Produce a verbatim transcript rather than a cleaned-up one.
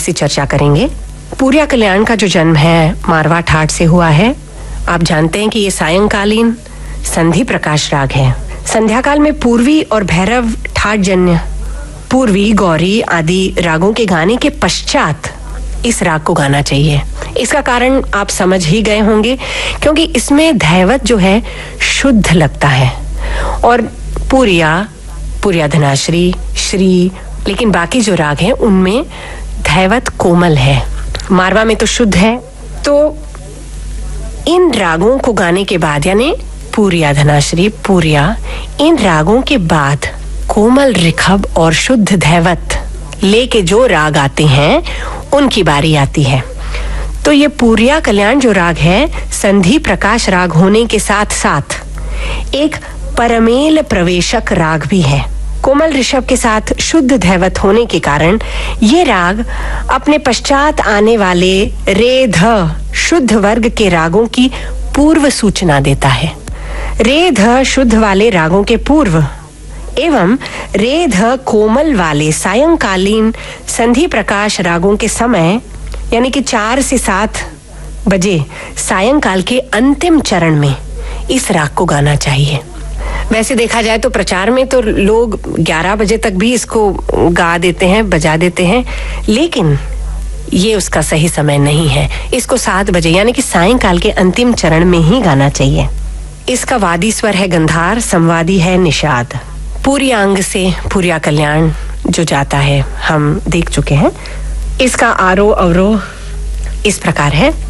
सी चर्चा करेंगे। पूरिया कल्याण का जो जन्म है मारवा ठाट से हुआ है। आप जानते हैं कि ये सायंकालीन संधि प्रकाश राग है। संध्या काल में पूर्वी और भैरव ठाट जन्य पूर्वी, गौरी आदि रागों के गाने के पश्चात इस राग को गाना चाहिए। इसका कारण आप समझ ही गए होंगे, क्योंकि इसमें धैवत जो है शुद्ध लगता है। और पूरिया, पूरिया धनाश्री, श्री, लेकिन बाकी जो राग हैं उनमें धैवत कोमल है। मारवा में तो शुद्ध है। तो इन रागों को गाने के बाद, यानी पूरिया, धनाश्री, पूरिया, इन रागों के बाद कोमल रिखब और शुद्ध धैवत लेके जो राग आते हैं उनकी बारी आती है। तो ये पूरिया कल्याण जो राग है संधि प्रकाश राग होने के साथ साथ एक परमेल प्रवेशक राग भी है। कोमल ऋषभ के साथ शुद्ध धैवत होने के कारण ये राग अपने पश्चात आने वाले रे ध शुद्ध वर्ग के रागों की पूर्व सूचना देता है। रे ध शुद्ध वाले रागों के पूर्व एवं रे ध कोमल वाले सायंकालीन संधि प्रकाश रागों के समय, यानी कि चार से सात बजे सायंकाल के अंतिम चरण में इस राग को गाना चाहिए। वैसे देखा जाए तो प्रचार में तो लोग ग्यारह बजे तक भी इसको गा देते हैं, बजा देते हैं, लेकिन ये उसका सही समय नहीं है। इसको सात बजे यानी कि सायंकाल के अंतिम चरण में ही गाना चाहिए। इसका वादी स्वर है गंधार, संवादी है निषाद। पूरी अंग से पूरिया कल्याण जो जाता है हम देख चुके हैं। इसका आरोह अवरोह इस प्रकार है।